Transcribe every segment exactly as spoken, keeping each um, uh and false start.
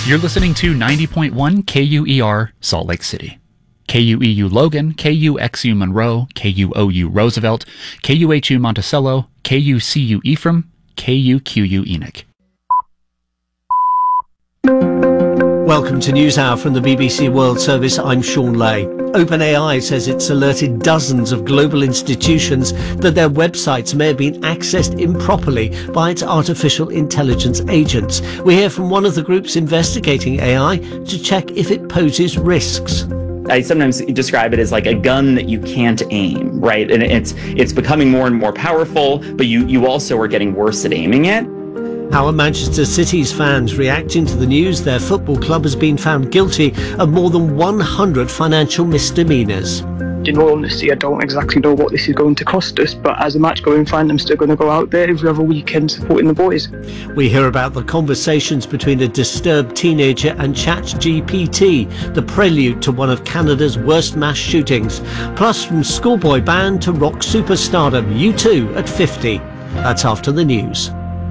You're listening to ninety point one K U E R, Salt Lake City. K U E U Logan, K U X U Monroe, K U O U Roosevelt, K U H U Monticello, K U C U Ephraim, K U Q U Enoch. Welcome to NewsHour from the B B C World Service. I'm Sean Lay. OpenAI says it's alerted dozens of global institutions that their websites may have been accessed improperly by its artificial intelligence agents. We hear from one of the groups investigating A I to check if it poses risks. I sometimes describe it as like a gun that you can't aim, right? And it's it's becoming more and more powerful, but you, you also are getting worse at aiming it. How are Manchester City's fans reacting to the news their football club has been found guilty of more than one hundred financial misdemeanours? In all honesty, I don't exactly know what this is going to cost us, but as a match-going fan, I'm still going to go out there every other weekend supporting the boys. We hear about the conversations between a disturbed teenager and ChatGPT, the prelude to one of Canada's worst mass shootings. Plus, from schoolboy band to rock superstardom, U two at fifty. That's after the news.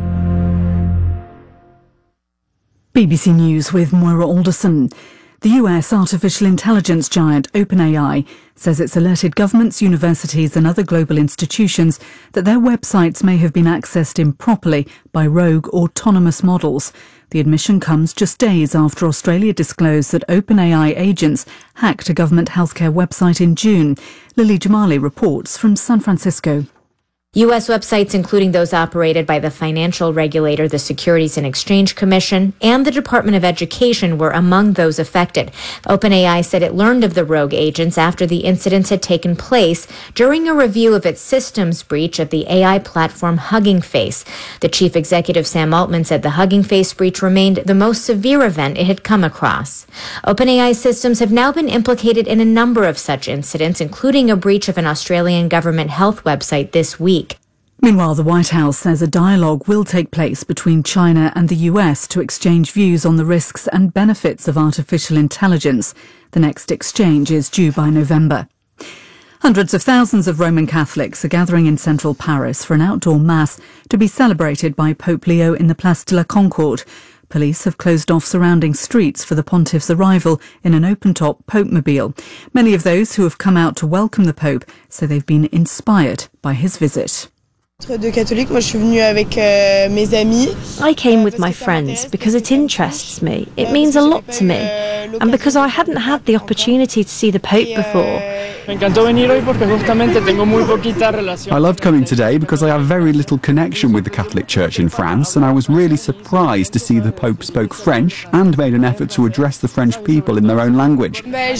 B B C News with Moira Alderson. The U S artificial intelligence giant OpenAI says it's alerted governments, universities and other global institutions that their websites may have been accessed improperly by rogue autonomous models. The admission comes just days after Australia disclosed that OpenAI agents hacked a government healthcare website in June. Lily Jamali reports from San Francisco. U S websites, including those operated by the financial regulator, the Securities and Exchange Commission, and the Department of Education, were among those affected. OpenAI said it learned of the rogue agents after the incidents had taken place during a review of its systems breach of the A I platform Hugging Face. The chief executive, Sam Altman, said the Hugging Face breach remained the most severe event it had come across. OpenAI systems have now been implicated in a number of such incidents, including a breach of an Australian government health website this week. Meanwhile, the White House says a dialogue will take place between China and the U S to exchange views on the risks and benefits of artificial intelligence. The next exchange is due by November. Hundreds of thousands of Roman Catholics are gathering in central Paris for an outdoor mass to be celebrated by Pope Leo in the Place de la Concorde. Police have closed off surrounding streets for the pontiff's arrival in an open-top Pope-mobile. Many of those who have come out to welcome the Pope say they've been inspired by his visit. I came with my friends because it interests me. It means a lot to me. And because I hadn't had the opportunity to see the Pope before. I loved coming today because I have very little connection with the Catholic Church in France, and I was really surprised to see the Pope spoke French and made an effort to address the French people in their own language. There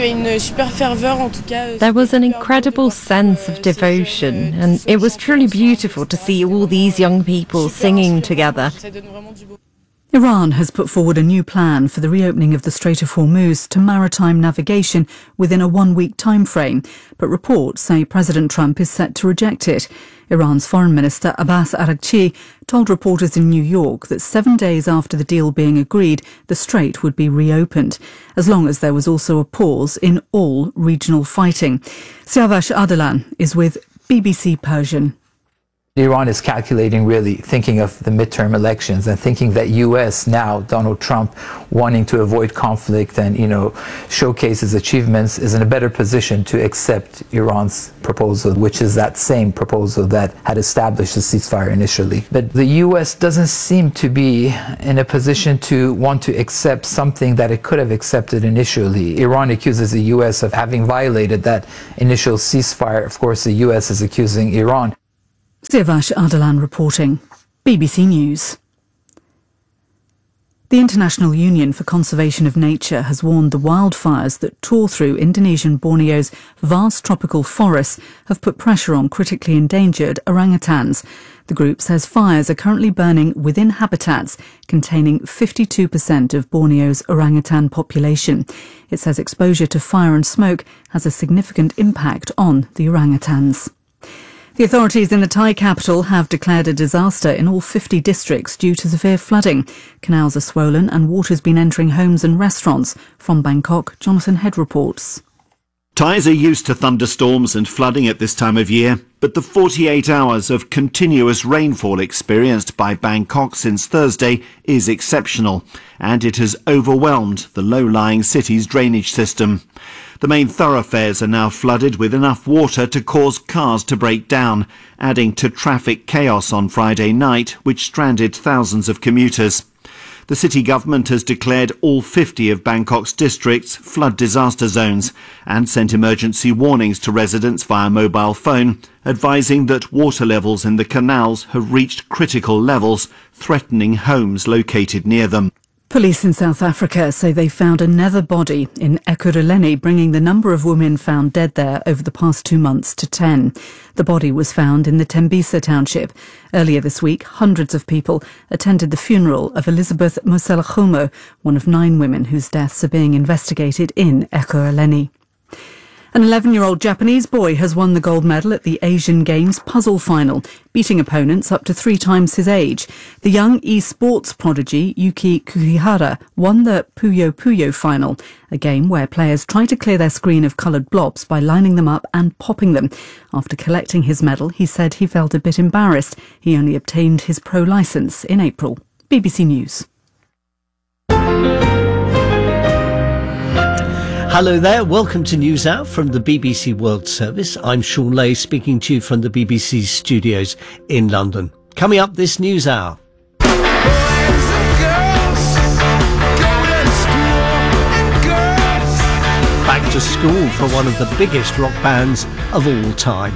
was an incredible sense of devotion, and it was truly beautiful to see all these young people singing together. Iran has put forward a new plan for the reopening of the Strait of Hormuz to maritime navigation within a one-week time frame, but reports say President Trump is set to reject it. Iran's Foreign Minister Abbas Araghchi told reporters in New York that seven days after the deal being agreed, the strait would be reopened, as long as there was also a pause in all regional fighting. Siavash Adalan is with B B C Persian. Iran is calculating, really thinking of the midterm elections and thinking that U S now, Donald Trump, wanting to avoid conflict and, you know, showcase his achievements, is in a better position to accept Iran's proposal, which is that same proposal that had established the ceasefire initially. But the U S doesn't seem to be in a position to want to accept something that it could have accepted initially. Iran accuses the U S of having violated that initial ceasefire. Of course, the U S is accusing Iran. Siavash Adalan reporting. B B C News. The International Union for Conservation of Nature has warned the wildfires that tore through Indonesian Borneo's vast tropical forests have put pressure on critically endangered orangutans. The group says fires are currently burning within habitats containing fifty-two percent of Borneo's orangutan population. It says exposure to fire and smoke has a significant impact on the orangutans. The authorities in the Thai capital have declared a disaster in all fifty districts due to severe flooding. Canals are swollen and water's been entering homes and restaurants. From Bangkok, Jonathan Head reports. Thais are used to thunderstorms and flooding at this time of year, but the forty-eight hours of continuous rainfall experienced by Bangkok since Thursday is exceptional, and it has overwhelmed the low-lying city's drainage system. The main thoroughfares are now flooded with enough water to cause cars to break down, adding to traffic chaos on Friday night, which stranded thousands of commuters. The city government has declared all fifty of Bangkok's districts flood disaster zones and sent emergency warnings to residents via mobile phone, advising that water levels in the canals have reached critical levels, threatening homes located near them. Police in South Africa say they found another body in Ekurhuleni, bringing the number of women found dead there over the past two months to ten. The body was found in the Tembisa township. Earlier this week, hundreds of people attended the funeral of Elizabeth Moselagomo, one of nine women whose deaths are being investigated in Ekurhuleni. An eleven-year-old Japanese boy has won the gold medal at the Asian Games puzzle final, beating opponents up to three times his age. The young e-sports prodigy Yuki Kurihara won the Puyo Puyo final, a game where players try to clear their screen of coloured blobs by lining them up and popping them. After collecting his medal, he said he felt a bit embarrassed. He only obtained his pro licence in April. B B C News. Hello there, welcome to News Hour from the B B C World Service. I'm Sean Lay, speaking to you from the B B C studios in London. Coming up this News Hour. Back to school for one of the biggest rock bands of all time.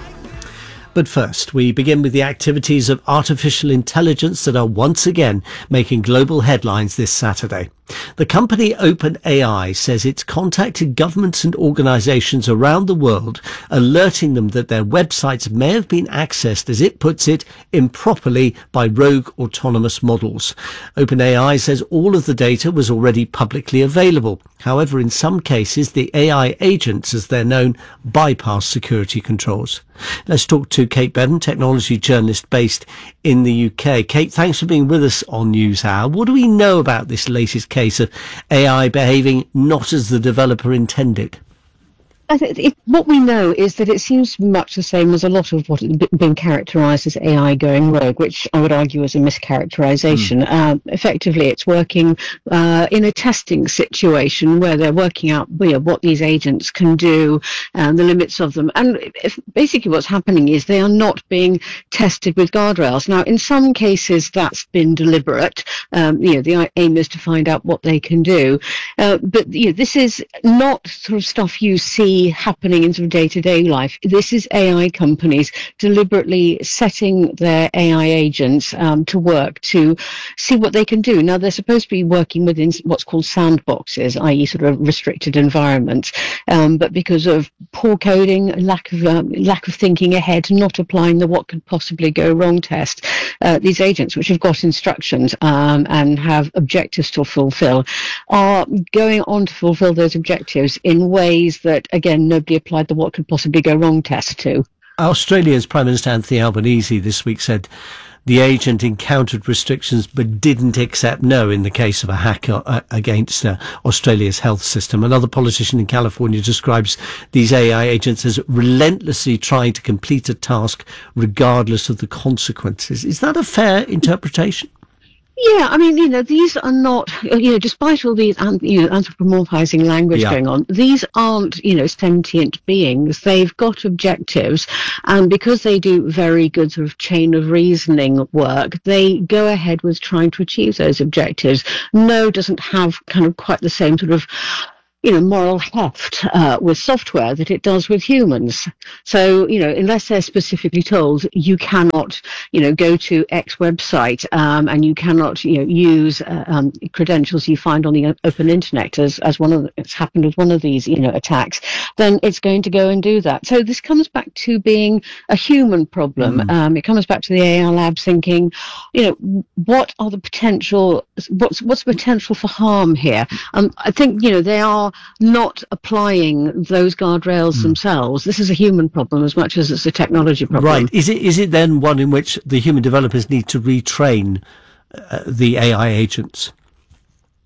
But first, we begin with the activities of artificial intelligence that are once again making global headlines this Saturday. The company OpenAI says it's contacted governments and organisations around the world, alerting them that their websites may have been accessed, as it puts it, improperly by rogue autonomous models. OpenAI says all of the data was already publicly available. However, in some cases, the A I agents, as they're known, bypass security controls. Let's talk to Kate Bevan, technology journalist based in the U K. Kate, thanks for being with us on News Hour. What do we know about this latest case of A I behaving not as the developer intended? I think it, what we know is that it seems much the same as a lot of what has been characterised as A I going rogue, which I would argue is a mischaracterisation. Mm. Um, effectively, it's working uh, in a testing situation where they're working out you know, what these agents can do and the limits of them. And if, basically what's happening is they are not being tested with guardrails. Now, in some cases, that's been deliberate. Um, you know, the aim is to find out what they can do. Uh, but you know, this is not sort of stuff you see happening in sort of day-to-day life. This is A I companies deliberately setting their A I agents um, to work to see what they can do. Now, they're supposed to be working within what's called sandboxes, that is sort of restricted environments, um, but because of poor coding, lack of um, lack of thinking ahead, not applying the what could possibly go wrong test, uh, these agents, which have got instructions um, and have objectives to fulfill, are going on to fulfill those objectives in ways that, again, nobody applied the what could possibly go wrong test to. Australia's Prime Minister Anthony Albanese this week said the agent encountered restrictions but didn't accept no in the case of a hack uh, against uh, Australia's health system. Another politician in California describes these A I agents as relentlessly trying to complete a task regardless of the consequences. Is that a fair interpretation? Yeah, I mean, you know, these are not, you know, despite all these, you know, anthropomorphizing language yeah. going on, these aren't, you know, sentient beings. They've got objectives, and because they do very good sort of chain of reasoning work, they go ahead with trying to achieve those objectives. No doesn't have kind of quite the same sort of, you know, moral heft uh, with software that it does with humans. So, you know, unless they're specifically told you cannot, you know, go to X website um, and you cannot, you know, use uh, um, credentials you find on the open internet, as as one of the, it's happened with one of these, you know, attacks, then it's going to go and do that. So this comes back to being a human problem. Mm. Um, it comes back to the A I labs thinking, you know, what are the potential, what's what's the potential for harm here? Um, I think, you know, they are not applying those guardrails mm. themselves. This is a human problem as much as it's a technology problem. Right. Is it is it then one in which the human developers need to retrain uh, the A I agents?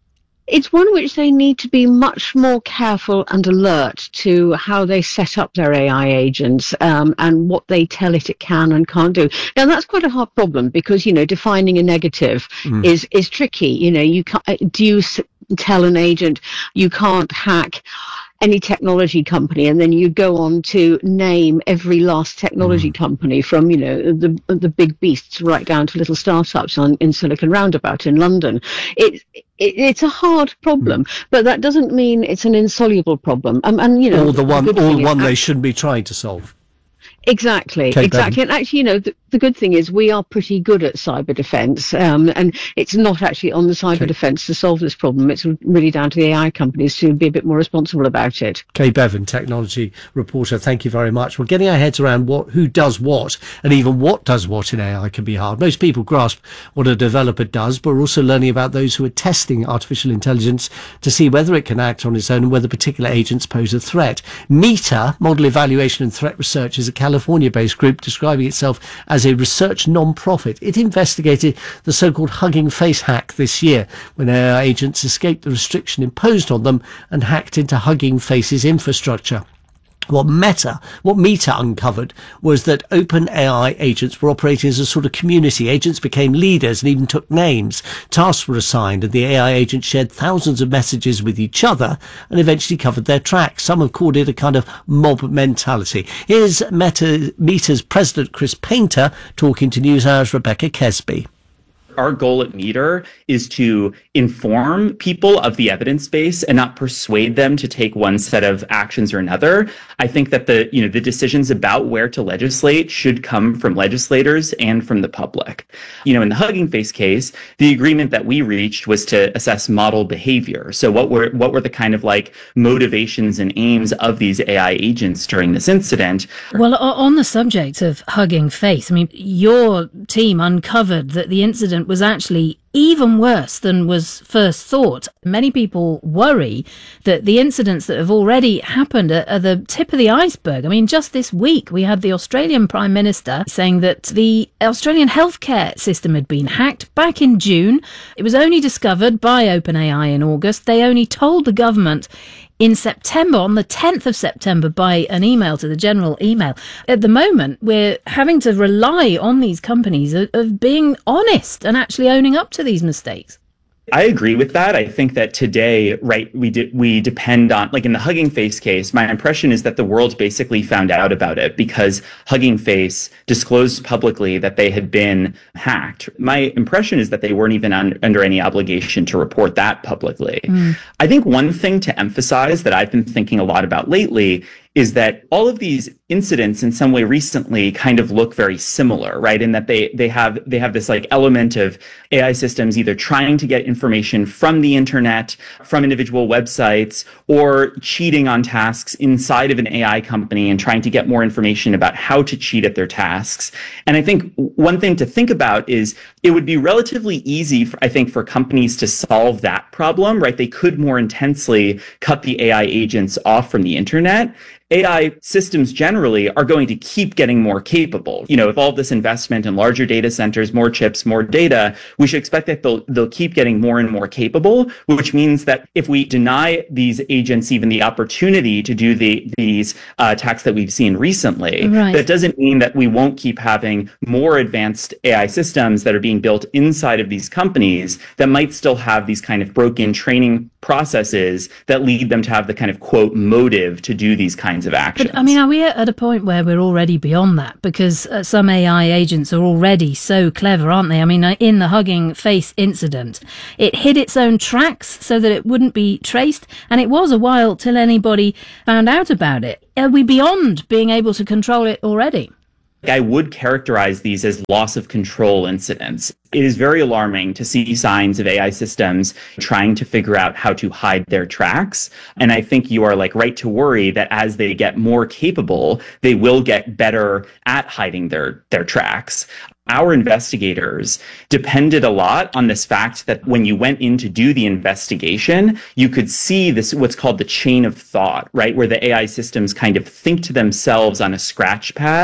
It's one which they need to be much more careful and alert to how they set up their A I agents um, and what they tell it it can and can't do. Now, that's quite a hard problem because, you know, defining a negative mm. is, is tricky. You know, you can't, do you tell an agent you can't hack any technology company, and then you go on to name every last technology mm. company from, you know, the the big beasts right down to little startups on in Silicon Roundabout in London. It, it it's a hard problem, mm. but that doesn't mean it's an insoluble problem. Um, and you know, or the one, or one is, they shouldn't be trying to solve. Exactly, Kate exactly. Bevan. And actually, you know, the, the good thing is we are pretty good at cyber defence, um, and it's not actually on the cyber Kate. defence to solve this problem. It's really down to the A I companies to be a bit more responsible about it. Kate Bevan, technology reporter, thank you very much. Well, getting our heads around what, who does what, and even what does what in A I can be hard. Most people grasp what a developer does, but we're also learning about those who are testing artificial intelligence to see whether it can act on its own and whether particular agents pose a threat. META, Model Evaluation and Threat Research, is a California-based group describing itself as a research non-profit. It investigated the so-called Hugging Face hack this year, when A I agents escaped the restriction imposed on them and hacked into Hugging Face's infrastructure. What Meta, what Meta uncovered was that OpenAI agents were operating as a sort of community. Agents became leaders and even took names. Tasks were assigned, and the A I agents shared thousands of messages with each other and eventually covered their tracks. Some have called it a kind of mob mentality. Here's Meta, Meta's president, Chris Painter, talking to NewsHour's Rebecca Kesby. Our goal at Meter is to inform people of the evidence base and not persuade them to take one set of actions or another. I think that the, you know, the decisions about where to legislate should come from legislators and from the public. You know, in the Hugging Face case, the agreement that we reached was to assess model behavior. So what were what were the kind of like motivations and aims of these A I agents during this incident? Well, on the subject of Hugging Face, I mean, your team uncovered that the incident was actually even worse than was first thought. Many people worry that the incidents that have already happened are, are the tip of the iceberg. I mean, just this week we had the Australian Prime Minister saying that the Australian healthcare system had been hacked back in June. It was only discovered by OpenAI in August. They only told the government in September, on the tenth of September, by an email to the general email. At the moment, we're having to rely on these companies of, of being honest and actually owning up to these mistakes. I agree with that. I think that today, right, we de- we depend on, like in the Hugging Face case, my impression is that the world basically found out about it because Hugging Face disclosed publicly that they had been hacked. My impression is that they weren't even un- under any obligation to report that publicly. Mm. I think one thing to emphasize that I've been thinking a lot about lately is that all of these incidents in some way recently kind of look very similar, right? In that they they have they have this like element of A I systems either trying to get information from the internet, from individual websites, or cheating on tasks inside of an A I company and trying to get more information about how to cheat at their tasks. And I think one thing to think about is it would be relatively easy, for, I think, for companies to solve that problem, right? They could more intensely cut the A I agents off from the internet. A I systems generally are going to keep getting more capable. You know, with all this investment in larger data centers, more chips, more data, we should expect that they'll, they'll keep getting more and more capable, which means that if we deny these agents even the opportunity to do the, these uh, attacks that we've seen recently, right, that doesn't mean that we won't keep having more advanced A I systems that are being built inside of these companies that might still have these kind of broken training processes that lead them to have the kind of, quote, motive to do these kinds of actions. But, I mean, are we at a point where we're already beyond that? Because uh, some A I agents are already so clever, aren't they? I mean, uh, in the Hugging Face incident, it hid its own tracks so that it wouldn't be traced, and it was a while till anybody found out about it. Are we beyond being able to control it already? I would characterize these as loss of control incidents. It is very alarming to see signs of A I systems trying to figure out how to hide their tracks. And I think you are like right to worry that as they get more capable, they will get better at hiding their, their tracks. Our investigators depended a lot on this fact that when you went in to do the investigation, you could see this, what's called the chain of thought, right? Where the A I systems kind of think to themselves on a scratch pad,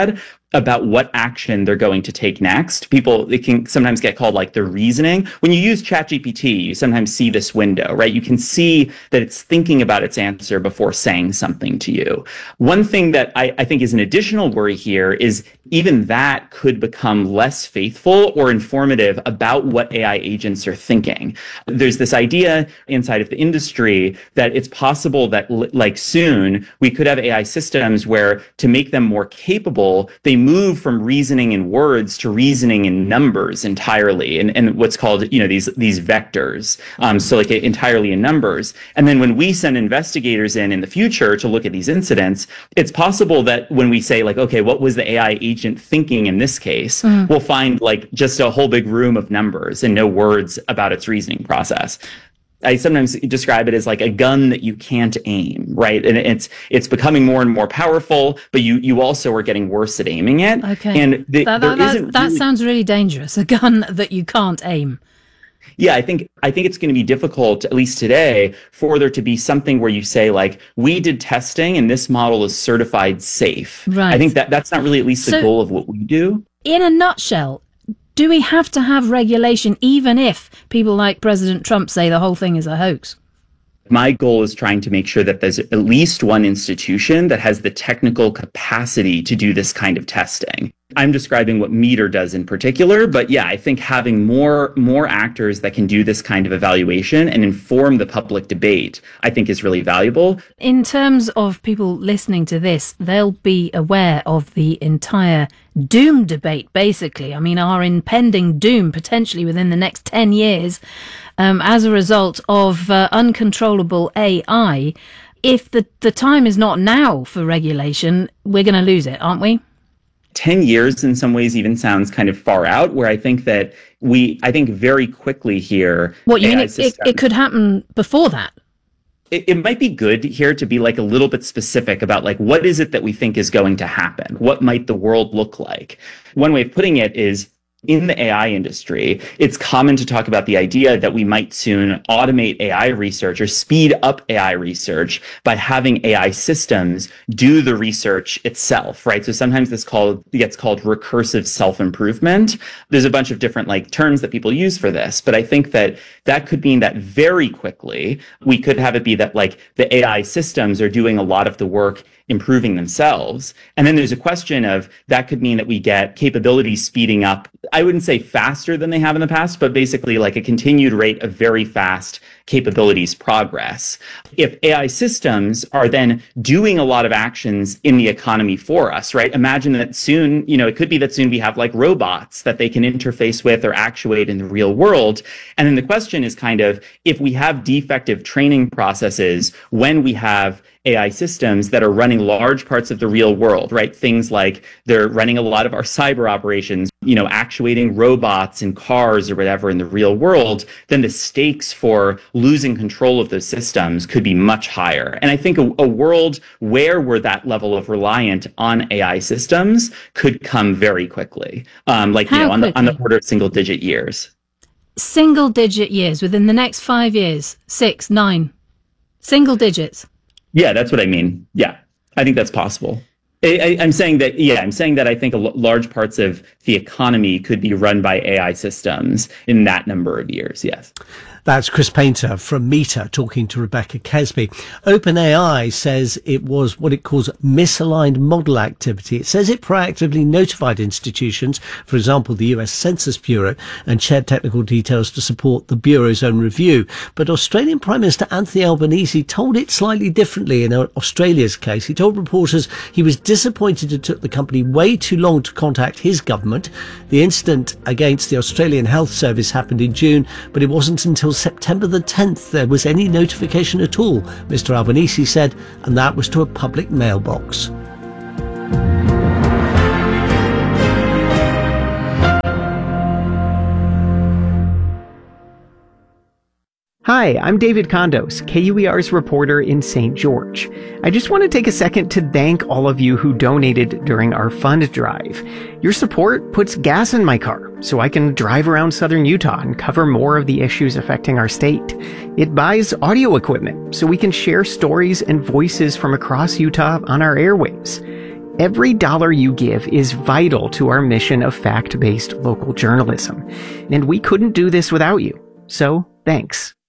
about what action they're going to take next. People, it can sometimes get called like the reasoning. When you use ChatGPT, you sometimes see this window, right? You can see that it's thinking about its answer before saying something to you. One thing that I, I think is an additional worry here is even that could become less faithful or informative about what A I agents are thinking. There's this idea inside of the industry that it's possible that like soon we could have A I systems where to make them more capable, they move from reasoning in words to reasoning in numbers entirely, and, and what's called, you know, these these vectors. Um, so like entirely in numbers. And then when we send investigators in in the future to look at these incidents, it's possible that when we say like, okay, what was the A I agent thinking in this case, mm. we'll find like just a whole big room of numbers and no words about its reasoning process. I sometimes describe it as like a gun that you can't aim, right? And it's it's becoming more and more powerful, but you you also are getting worse at aiming it. Okay. And the, that, there that, isn't that really... sounds really dangerous. A gun that you can't aim. Yeah, I think I think it's going to be difficult, at least today, for there to be something where you say like, we did testing and this model is certified safe. Right. I think that that's not really at least so, the goal of what we do. In a nutshell, do we have to have regulation even if people like President Trump say the whole thing is a hoax? My goal is trying to make sure that there's at least one institution that has the technical capacity to do this kind of testing. I'm describing what Meter does in particular, but yeah, I think having more more actors that can do this kind of evaluation and inform the public debate, I think is really valuable. In terms of people listening to this, they'll be aware of the entire doom debate, basically. I mean, our impending doom potentially within the next ten years um, as a result of uh, uncontrollable A I. If the, the time is not now for regulation, we're going to lose it, aren't we? ten years in some ways even sounds kind of far out, where I think that we, I think very quickly here. What, you mean it, it, it could happen before that? It, it might be good here to be like a little bit specific about like, what is it that we think is going to happen? What might the world look like? One way of putting it is, in the A I industry, it's common to talk about the idea that we might soon automate A I research or speed up A I research by having A I systems do the research itself, right? So sometimes this called gets called recursive self-improvement. There's a bunch of different like terms that people use for this, but I think that that could mean that very quickly we could have it be that like the A I systems are doing a lot of the work improving themselves. And then there's a question of that could mean that we get capabilities speeding up. I wouldn't say faster than they have in the past, but basically like a continued rate of very fast capabilities progress. If A I systems are then doing a lot of actions in the economy for us, right? Imagine that soon, you know, it could be that soon we have like robots that they can interface with or actuate in the real world. And then the question is kind of, if we have defective training processes, when we have A I systems that are running large parts of the real world, right? Things like they're running a lot of our cyber operations, you know, actuating robots and cars or whatever in the real world, then the stakes for losing control of those systems could be much higher. And I think a, a world where we're that level of reliant on A I systems could come very quickly, um, like, How you know, on the, on the quickly? order of single digit years. Single digit years within the next five years, six, nine, single digits. Yeah, that's what I mean. Yeah, I think that's possible. I, I, I'm saying that, yeah, I'm saying that I think a l- large parts of the economy could be run by A I systems in that number of years, yes. That's Chris Painter from Meta talking to Rebecca Kesby. OpenAI says it was what it calls misaligned model activity. It says it proactively notified institutions, for example, the U S Census Bureau, and shared technical details to support the Bureau's own review. But Australian Prime Minister Anthony Albanese told it slightly differently in Australia's case. He told reporters he was disappointed it took the company way too long to contact his government. The incident against the Australian Health Service happened in June, but it wasn't until September the tenth there was any notification at all, Mister Albanese said, and that was to a public mailbox. Hi, I'm David Condos, K U E R's reporter in Saint George. I just want to take a second to thank all of you who donated during our fund drive. Your support puts gas in my car so I can drive around southern Utah and cover more of the issues affecting our state. It buys audio equipment so we can share stories and voices from across Utah on our airwaves. Every dollar you give is vital to our mission of fact-based local journalism. And we couldn't do this without you. So, thanks.